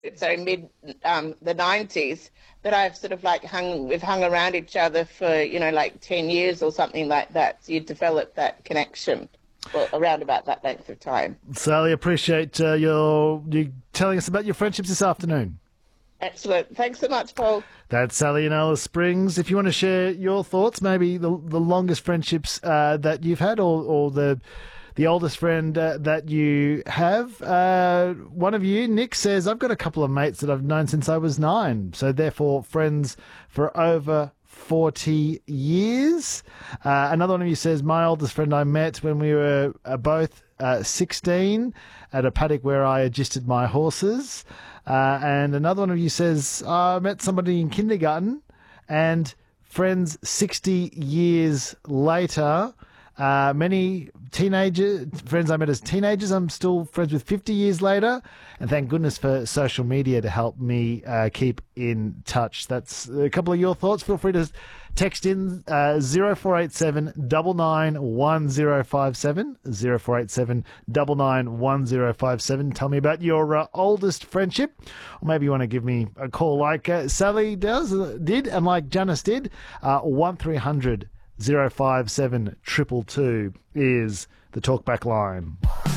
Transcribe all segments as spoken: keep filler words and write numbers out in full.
so mid um, the nineties, that I've sort of like hung, we've hung around each other for, you know, like ten years or something like that. So you develop that connection, well, around about that length of time. Sally, appreciate uh, your you telling us about your friendships this afternoon. Excellent. Thanks so much, Paul. That's Sally in Alice Springs. If you want to share your thoughts, maybe the the longest friendships uh, that you've had, or, or the the oldest friend uh, that you have. Uh, one of you, Nick, says, I've got a couple of mates that I've known since I was nine, so therefore friends for over forty years. Uh, another one of you says, my oldest friend I met when we were uh, both uh, sixteen at a paddock where I adjusted my horses. Uh, and another one of you says, I met somebody in kindergarten and friends sixty years later. Uh, many teenager friends I met as teenagers, I'm still friends with fifty years later. And thank goodness for social media to help me uh, keep in touch. That's a couple of your thoughts. Feel free to text in uh, zero four eight seven nine nine one zero five seven, zero four eight seven nine nine one zero five seven. Tell me about your uh, oldest friendship. Or maybe you want to give me a call like uh, Sally does, uh, did and like Janice did. Uh, one three hundred zero five seven two two two is the talkback line.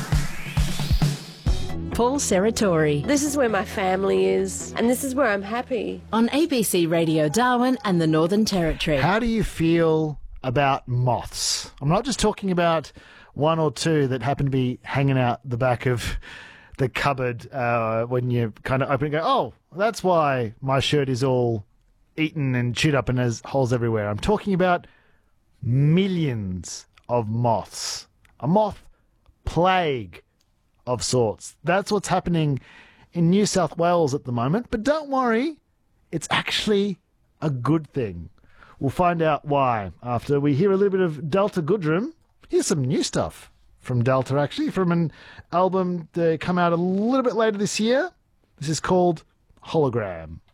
Paul Serratori. This is where my family is, and this is where I'm happy. On A B C Radio Darwin and the Northern Territory. How do you feel about moths? I'm not just talking about one or two that happen to be hanging out the back of the cupboard uh, when you kind of open and go, oh, that's why my shirt is all eaten and chewed up and has holes everywhere. I'm talking about millions of moths. A moth plague of sorts. That's what's happening in New South Wales at the moment. But don't worry, it's actually a good thing. We'll find out why after we hear a little bit of Delta Goodrem. Here's some new stuff from Delta, actually, from an album that come out a little bit later this year. This is called Hologram.